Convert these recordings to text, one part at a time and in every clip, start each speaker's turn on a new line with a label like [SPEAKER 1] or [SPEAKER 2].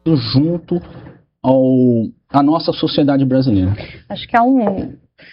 [SPEAKER 1] junto à nossa sociedade brasileira.
[SPEAKER 2] Acho que há um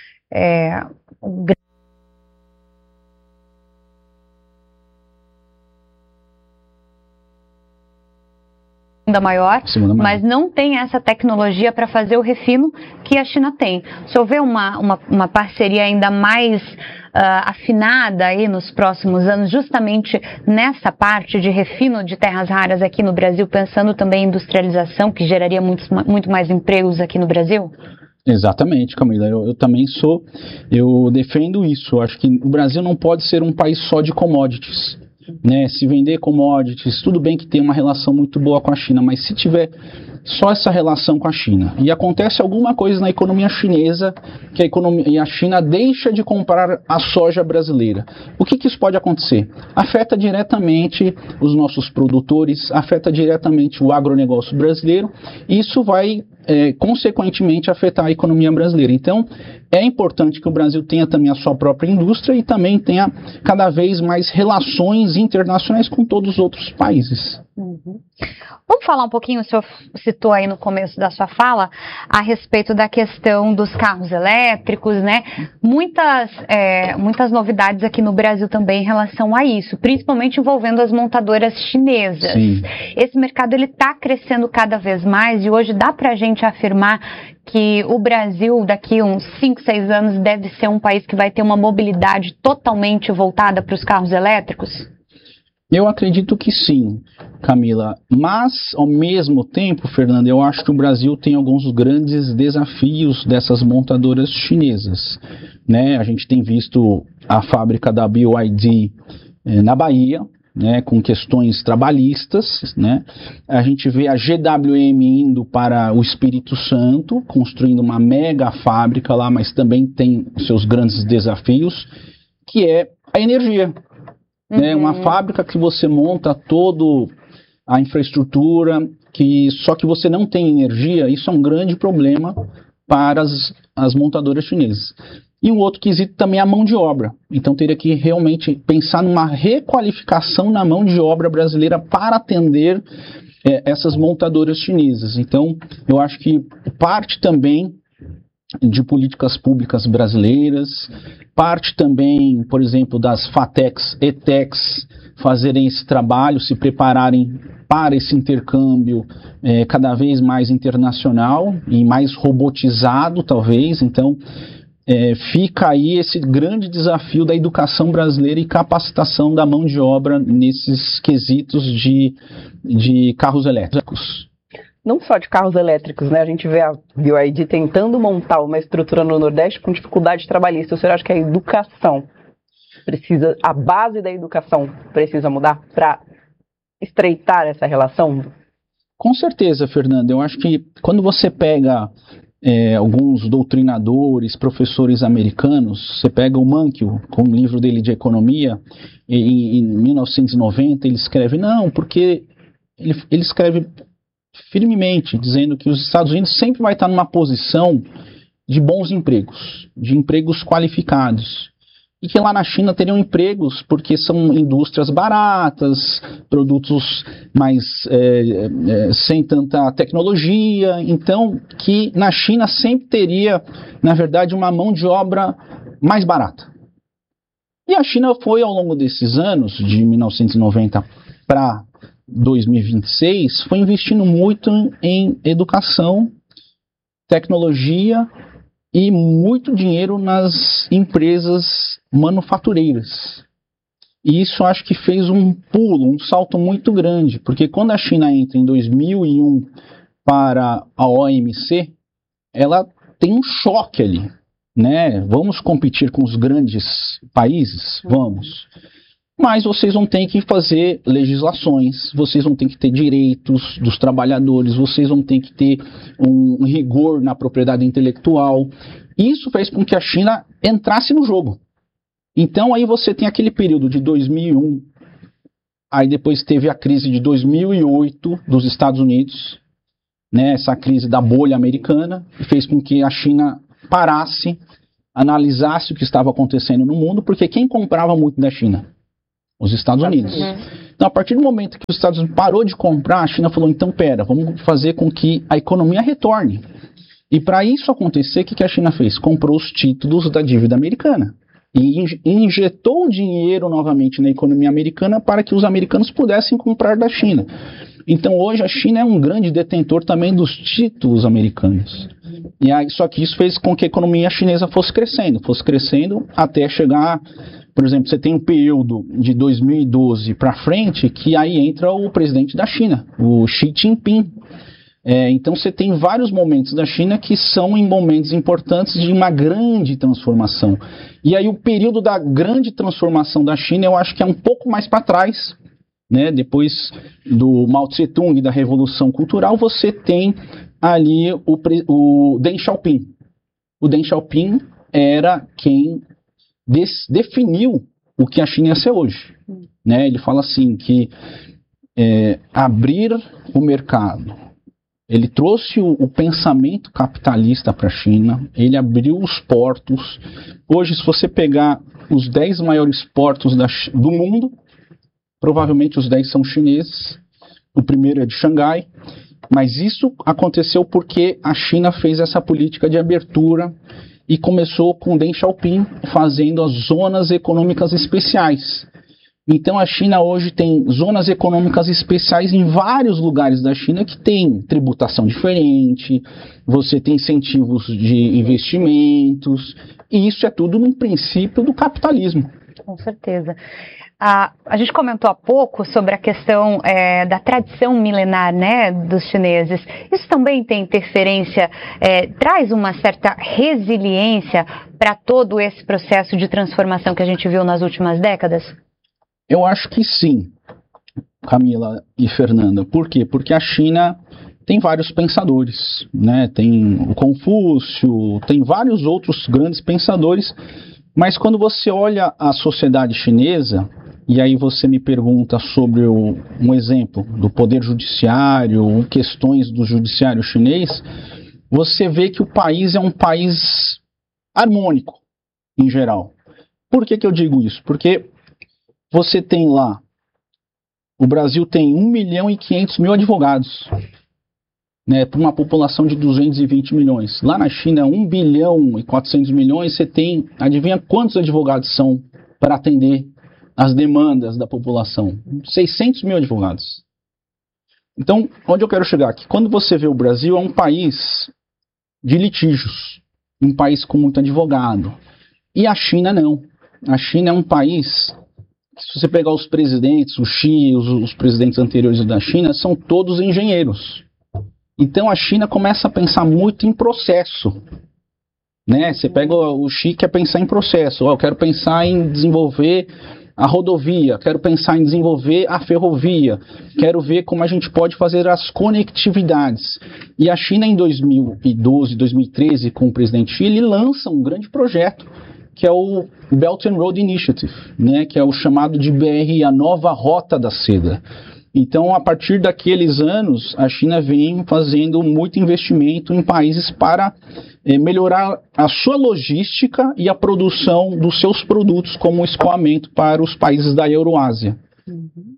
[SPEAKER 2] ainda maior, mas não tem essa tecnologia para fazer o refino que a China tem. Se houver uma parceria ainda mais afinada aí nos próximos anos, justamente nessa parte de refino de terras raras aqui no Brasil, pensando também em industrialização, que geraria muito mais empregos aqui no Brasil?
[SPEAKER 1] Exatamente, Camila. Eu defendo isso. Eu acho que o Brasil não pode ser um país só de commodities. Né? Se vender commodities, tudo bem que tem uma relação muito boa com a China, mas se tiver só essa relação com a China e acontece alguma coisa na economia chinesa, que a China deixa de comprar a soja brasileira, o que isso pode acontecer? Afeta diretamente os nossos produtores, afeta diretamente o agronegócio brasileiro, e isso vai consequentemente afetar a economia brasileira. Então, é importante que o Brasil tenha também a sua própria indústria e também tenha cada vez mais relações internacionais com todos os outros países.
[SPEAKER 2] Uhum. Vamos falar um pouquinho, o senhor citou aí no começo da sua fala, a respeito da questão dos carros elétricos, né? Muitas novidades aqui no Brasil também em relação a isso, principalmente envolvendo as montadoras chinesas.
[SPEAKER 1] Sim.
[SPEAKER 2] Esse mercado ele está crescendo cada vez mais e hoje dá para a gente afirmar que o Brasil, daqui uns 5, 6 anos, deve ser um país que vai ter uma mobilidade totalmente voltada para os carros elétricos?
[SPEAKER 1] Eu acredito que sim, Camila, mas ao mesmo tempo, Fernanda, eu acho que o Brasil tem alguns grandes desafios dessas montadoras chinesas, né? A gente tem visto a fábrica da BYD na Bahia, né, com questões trabalhistas, né? A gente vê a GWM indo para o Espírito Santo, construindo uma mega fábrica lá, mas também tem seus grandes desafios, que é a energia. É uma fábrica que você monta toda a infraestrutura, só que você não tem energia, isso é um grande problema para as montadoras chinesas. E um outro quesito também é a mão de obra. Então teria que realmente pensar numa requalificação na mão de obra brasileira para atender essas montadoras chinesas. Então eu acho que parte também de políticas públicas brasileiras, parte também, por exemplo, das FATECs, ETECs, fazerem esse trabalho, se prepararem para esse intercâmbio cada vez mais internacional e mais robotizado, talvez. Então, fica aí esse grande desafio da educação brasileira e capacitação da mão de obra nesses quesitos de carros elétricos.
[SPEAKER 3] Não só de carros elétricos, né? A gente vê a BYD tentando montar uma estrutura no Nordeste com dificuldade trabalhista. O senhor acha que a educação a base da educação precisa mudar para estreitar essa relação?
[SPEAKER 1] Com certeza, Fernanda. Eu acho que quando você pega alguns doutrinadores, professores americanos, você pega o Mankiw, com o livro dele de economia, e em 1990 ele escreve, porque ele escreve firmemente, dizendo que os Estados Unidos sempre vai estar numa posição de bons empregos, de empregos qualificados, e que lá na China teriam empregos porque são indústrias baratas, produtos mais sem tanta tecnologia, então que na China sempre teria, na verdade, uma mão de obra mais barata. E a China foi, ao longo desses anos, de 1990 para 2026, foi investindo muito em educação, tecnologia e muito dinheiro nas empresas manufatureiras. E isso acho que fez um salto muito grande, porque quando a China entra em 2001 para a OMC, ela tem um choque ali, né? Vamos competir com os grandes países? Vamos. Mas vocês vão ter que fazer legislações, vocês vão ter que ter direitos dos trabalhadores, vocês vão ter que ter um rigor na propriedade intelectual. Isso fez com que a China entrasse no jogo. Então aí você tem aquele período de 2001, aí depois teve a crise de 2008 dos Estados Unidos, né, essa crise da bolha americana, que fez com que a China parasse, analisasse o que estava acontecendo no mundo, porque quem comprava muito da China? Os Estados Unidos. Então, a partir do momento que os Estados Unidos parou de comprar, a China falou, então, vamos fazer com que a economia retorne. E para isso acontecer, o que a China fez? Comprou os títulos da dívida americana. E injetou dinheiro novamente na economia americana para que os americanos pudessem comprar da China. Então, hoje, a China é um grande detentor também dos títulos americanos. E aí, só que isso fez com que a economia chinesa fosse crescendo até chegar, por exemplo, você tem um período de 2012 para frente, que aí entra o presidente da China, o Xi Jinping. Então você tem vários momentos da China que são em momentos importantes de uma grande transformação. E aí o período da grande transformação da China eu acho que é um pouco mais para trás, né? Depois do Mao Tse-tung e da Revolução Cultural, você tem ali o Deng Xiaoping. O Deng Xiaoping era quem definiu o que a China ia ser hoje. Né? Ele fala assim que abrir o mercado. Ele trouxe o pensamento capitalista para a China, ele abriu os portos. Hoje, se você pegar os 10 maiores portos do mundo, provavelmente os 10 são chineses. O primeiro é de Xangai, mas isso aconteceu porque a China fez essa política de abertura e começou com Deng Xiaoping fazendo as zonas econômicas especiais. Então a China hoje tem zonas econômicas especiais em vários lugares da China que tem tributação diferente, você tem incentivos de investimentos, e isso é tudo no princípio do capitalismo.
[SPEAKER 2] Com certeza. A gente comentou há pouco sobre a questão da tradição milenar, né, dos chineses. Isso também tem interferência, traz uma certa resiliência para todo esse processo de transformação que a gente viu nas últimas décadas?
[SPEAKER 1] Eu acho que sim, Camila e Fernanda. Por quê? Porque a China tem vários pensadores, né? Tem o Confúcio, tem vários outros grandes pensadores, mas quando você olha a sociedade chinesa, e aí você me pergunta sobre um exemplo do poder judiciário, ou questões do judiciário chinês, você vê que o país é um país harmônico, em geral. Por que eu digo isso? Porque você tem lá, o Brasil tem 1.500.000 advogados, né, para uma população de 220 milhões. Lá na China, 1.400.000.000, você tem, adivinha quantos advogados são para atender as demandas da população? 600.000 advogados. Então, onde eu quero chegar aqui? Quando você vê o Brasil, é um país de litígios, um país com muito advogado. E a China não. A China é um país... Se você pegar os presidentes, o Xi, os presidentes anteriores da China, são todos engenheiros. Então a China começa a pensar muito em processo. Né? Você pega o Xi, quer pensar em processo. Eu quero pensar em desenvolver a rodovia, quero pensar em desenvolver a ferrovia, quero ver como a gente pode fazer as conectividades. E a China em 2012, 2013, com o presidente Xi, ele lança um grande projeto, que é o Belt and Road Initiative, né, que é o chamado de BR, a nova rota da seda. Então, a partir daqueles anos, a China vem fazendo muito investimento em países para melhorar a sua logística e a produção dos seus produtos como escoamento para os países da Euroásia.
[SPEAKER 3] Uhum.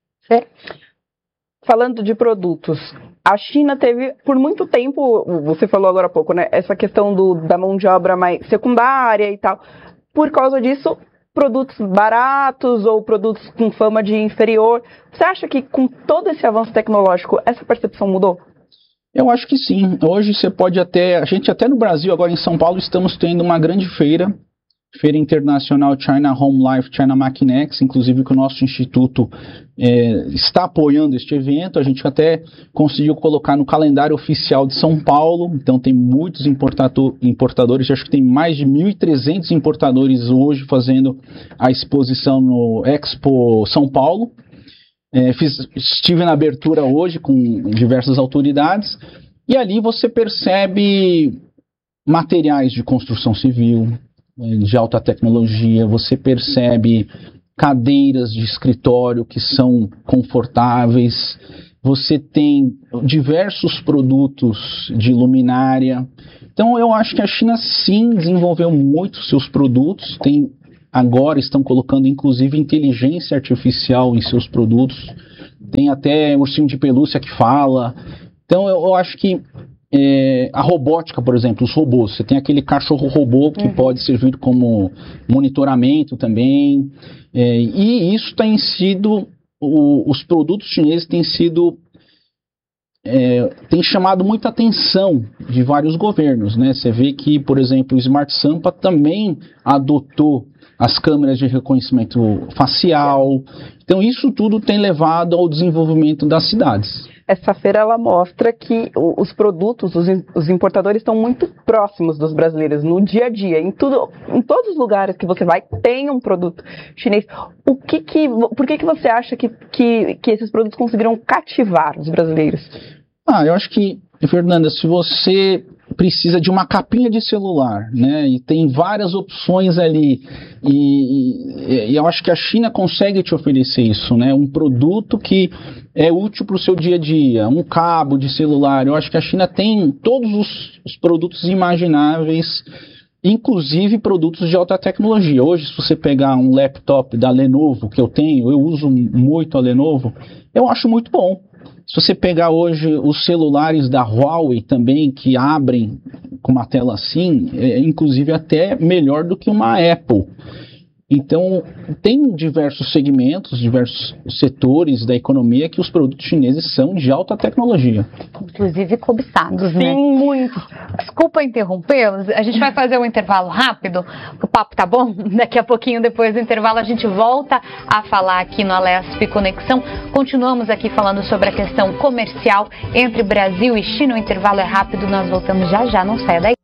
[SPEAKER 3] Falando de produtos, a China teve, por muito tempo, você falou agora há pouco, né, essa questão da mão de obra mais secundária e tal. Por causa disso, produtos baratos ou produtos com fama de inferior. Você acha que com todo esse avanço tecnológico, essa percepção mudou?
[SPEAKER 1] Eu acho que sim. Hoje você pode a gente até no Brasil, agora em São Paulo, estamos tendo uma grande feira internacional China Home Life, China Machinex, inclusive que o nosso instituto está apoiando este evento. A gente até conseguiu colocar no calendário oficial de São Paulo, então tem muitos importadores, acho que tem mais de 1.300 importadores hoje fazendo a exposição no Expo São Paulo. Estive na abertura hoje com diversas autoridades, e ali você percebe materiais de construção civil, de alta tecnologia, você percebe cadeiras de escritório que são confortáveis, você tem diversos produtos de luminária. Então eu acho que a China sim desenvolveu muito seus produtos, tem agora estão colocando inclusive inteligência artificial em seus produtos. Tem até ursinho de pelúcia que fala. Então eu acho que a robótica, por exemplo, os robôs, você tem aquele cachorro robô que pode servir como monitoramento também, e isso tem sido, os produtos chineses têm sido, tem chamado muita atenção de vários governos, né? Você vê que, por exemplo, o Smart Sampa também adotou as câmeras de reconhecimento facial. Então isso tudo tem levado ao desenvolvimento das cidades.
[SPEAKER 3] Essa feira ela mostra que os produtos, os importadores estão muito próximos dos brasileiros no dia a dia. Em todos os lugares que você vai, tem um produto chinês. Por que você acha que esses produtos conseguiram cativar os brasileiros?
[SPEAKER 1] Eu acho que, Fernanda, se você precisa de uma capinha de celular, né, e tem várias opções ali, e eu acho que a China consegue te oferecer isso, né, um produto que é útil para o seu dia a dia, um cabo de celular. Eu acho que a China tem todos os produtos imagináveis, inclusive produtos de alta tecnologia. Hoje, se você pegar um laptop da Lenovo, que eu tenho, eu uso muito a Lenovo, eu acho muito bom. Se você pegar hoje os celulares da Huawei também, que abrem com uma tela assim, inclusive até melhor do que uma Apple. Então, tem diversos segmentos, diversos setores da economia que os produtos chineses são de alta tecnologia.
[SPEAKER 2] Inclusive cobiçados, né?
[SPEAKER 3] Sim, muito.
[SPEAKER 2] Desculpa interrompê-los, a gente vai fazer um intervalo rápido, o papo tá bom? Daqui a pouquinho, depois do intervalo, a gente volta a falar aqui no Alesp Conexão. Continuamos aqui falando sobre a questão comercial entre Brasil e China. O intervalo é rápido, nós voltamos já já, não saia daí.